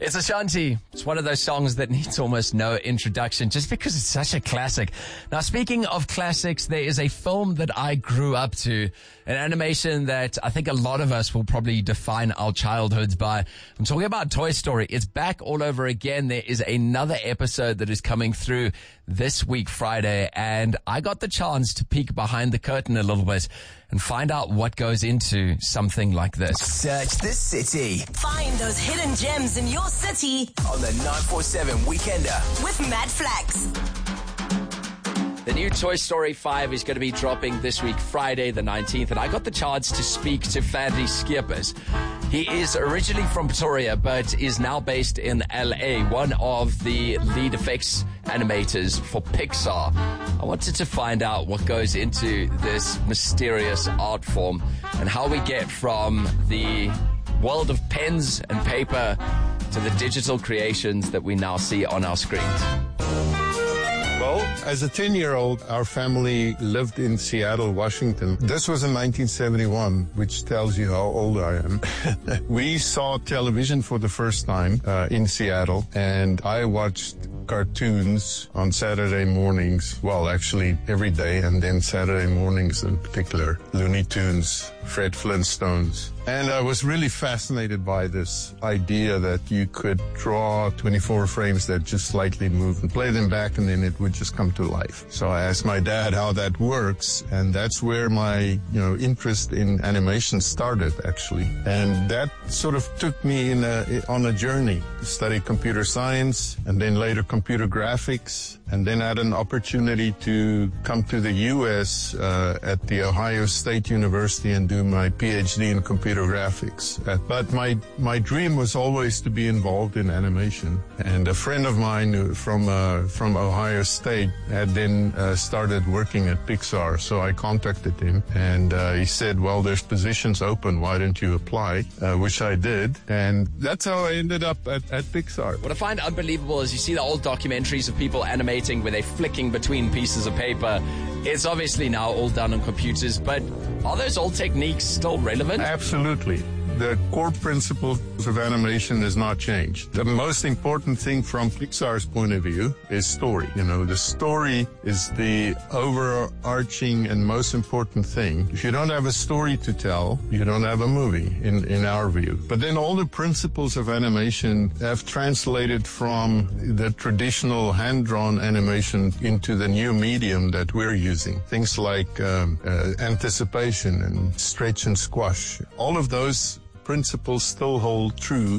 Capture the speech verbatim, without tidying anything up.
It's Ashanti. It's one of those songs that needs almost no introduction just because it's such a classic. Now, speaking of classics, there is a film that I grew up to, an animation that I think a lot of us will probably define our childhoods by. I'm talking about Toy Story. It's back all over again. There is another episode that is coming through this week, Friday, and I got the chance to peek behind the curtain a little bit and find out what goes into something like this. Search the city. Find those hidden gems in your city On the nine four seven Weekender. with Matt Flax. The new Toy Story five is going to be dropping this week, Friday the nineteenth, and I got the chance to speak to Fadley Skeepers. He is originally from Pretoria, but is now based in L A, one of the lead effects animators for Pixar. I wanted to find out what goes into this mysterious art form and how we get from the world of pens and paper to the digital creations that we now see on our screens. Well, as a ten-year-old, our family lived in Seattle, Washington. This was in nineteen seventy-one, which tells you how old I am. We saw television for the first time uh, in Seattle, and I watched cartoons on Saturday mornings. Well, actually every day, and then Saturday mornings in particular. Looney Tunes, Fred Flintstones. And I was really fascinated by this idea that you could draw twenty-four frames that just slightly move and play them back, and then it would just come to life. So I asked my dad how that works, and that's where my, you know, interest in animation started, actually. And that sort of took me in a, on a journey to study computer science, and then later computer graphics, and then had an opportunity to come to the U S uh, at the Ohio State University and do my P H D in computer graphics. Uh, but my my dream was always to be involved in animation. And a friend of mine who, from uh, from Ohio State had then uh, started working at Pixar, so I contacted him, and uh, he said, "Well, there's positions open. Why don't you apply?" Uh, which I did, and that's how I ended up at, at Pixar. What I find unbelievable is you see the old documentaries of people animating where they're flicking between pieces of paper. It's obviously now all done on computers, but are those old techniques still relevant? Absolutely. The core principles of animation has not changed. The most important thing from Pixar's point of view is story. You know, the story is the overarching and most important thing. If you don't have a story to tell, you don't have a movie, in, in our view. But then all the principles of animation have translated from the traditional hand-drawn animation into the new medium that we're using. Things like um, uh, anticipation and stretch and squash. All of those principles still hold true